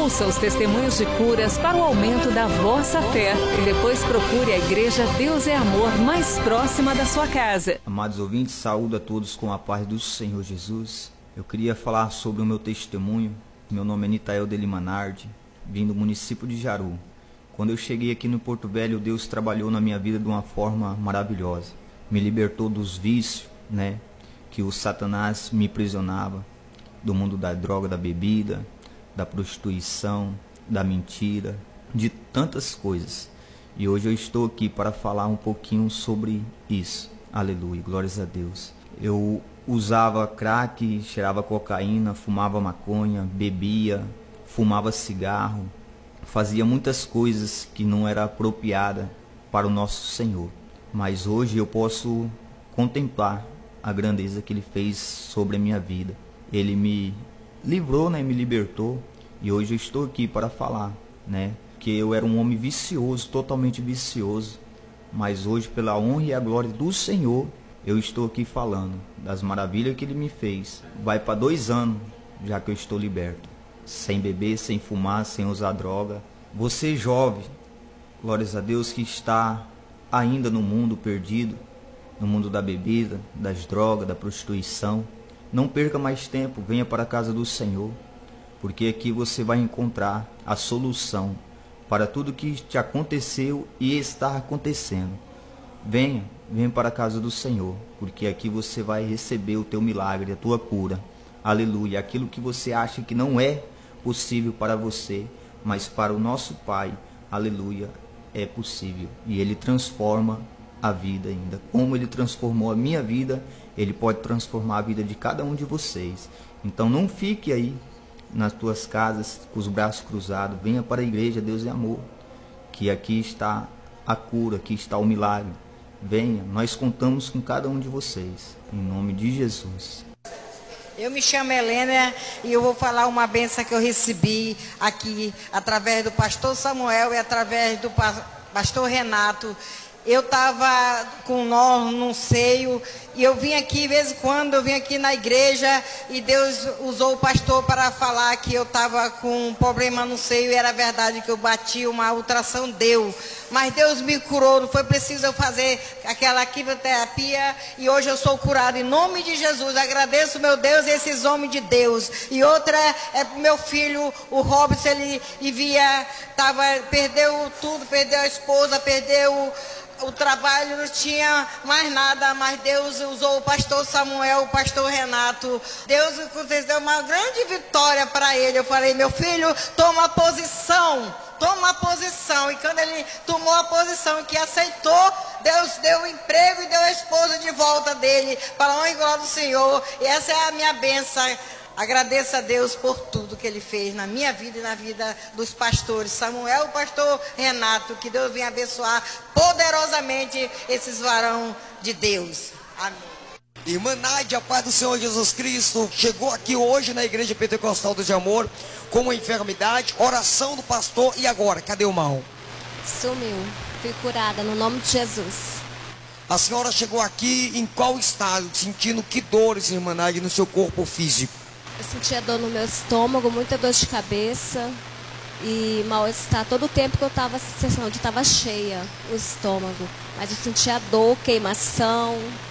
Ouça os testemunhos de curas para o aumento da vossa fé e depois procure a Igreja Deus é Amor mais próxima da sua casa. Amados ouvintes, saúdo a todos com a paz do Senhor Jesus. Eu queria falar sobre o meu testemunho. Meu nome é Nitael de Limanardi, vim do município de Jaru. Quando eu cheguei aqui no Porto Velho, Deus trabalhou na minha vida de uma forma maravilhosa. Me libertou dos vícios, que o Satanás me aprisionava, do mundo da droga, da bebida, da prostituição, da mentira, de tantas coisas. E hoje eu estou aqui para falar um pouquinho sobre isso. Aleluia, glórias a Deus. Eu usava crack, cheirava cocaína, fumava maconha, bebia, fumava cigarro, fazia muitas coisas que não era apropriada para o nosso Senhor. Mas hoje eu posso contemplar a grandeza que Ele fez sobre a minha vida. Ele me livrou, me libertou, e hoje eu estou aqui para falar, que eu era um homem vicioso, totalmente vicioso, mas hoje, pela honra e a glória do Senhor, eu estou aqui falando das maravilhas que Ele me fez. Vai para 2 anos já que eu estou liberto, sem beber, sem fumar, sem usar droga. Você jovem, glórias a Deus, que está ainda no mundo perdido, no mundo da bebida, das drogas, da prostituição, não perca mais tempo, venha para a casa do Senhor, porque aqui você vai encontrar a solução para tudo que te aconteceu e está acontecendo. Venha para a casa do Senhor, porque aqui você vai receber o teu milagre, a tua cura. Aleluia. Aquilo que você acha que não é possível para você, mas para o nosso Pai, aleluia, é possível. E Ele transforma a vida ainda. Como Ele transformou a minha vida, Ele pode transformar a vida de cada um de vocês. Então não fique aí nas tuas casas com os braços cruzados. Venha para a Igreja Deus é Amor, que aqui está a cura, aqui está o milagre. Venha, nós contamos com cada um de vocês, em nome de Jesus. Eu me chamo Helena e eu vou falar uma bênção que eu recebi aqui através do pastor Samuel e através do pastor Renato. Eu estava com nó no seio e eu vim aqui, de vez em quando, eu vim aqui na igreja e Deus usou o pastor para falar que eu estava com um problema no seio e era verdade que eu bati, uma ultrassom deu. Mas Deus me curou, não foi preciso eu fazer aquela quimioterapia e hoje eu sou curado em nome de Jesus. Agradeço, meu Deus, esses homens de Deus. E outra é meu filho, o Robson, ele perdeu tudo, perdeu a esposa, perdeu o trabalho, não tinha mais nada, mas Deus usou o pastor Samuel, o pastor Renato. Deus deu uma grande vitória para ele. Eu falei, meu filho, toma posição. E quando ele tomou a posição que aceitou, Deus deu o emprego e deu a esposa de volta dele, para a honra e glória do Senhor. E essa é a minha bênção. Agradeço a Deus por tudo que Ele fez na minha vida e na vida dos pastores Samuel e o pastor Renato. Que Deus venha abençoar poderosamente esses varão de Deus. Amém. Irmã Nádia, a paz do Senhor Jesus Cristo, chegou aqui hoje na Igreja Pentecostal Deus de Amor com uma enfermidade, oração do pastor, e agora, cadê o mal? Sumiu, fui curada no nome de Jesus. A senhora chegou aqui em qual estado, sentindo que dores, irmã Nádia, no seu corpo físico? Eu sentia dor no meu estômago, muita dor de cabeça e mal-estar. Todo o tempo que eu estava, a sensação de estava cheia o estômago, mas eu sentia dor, queimação.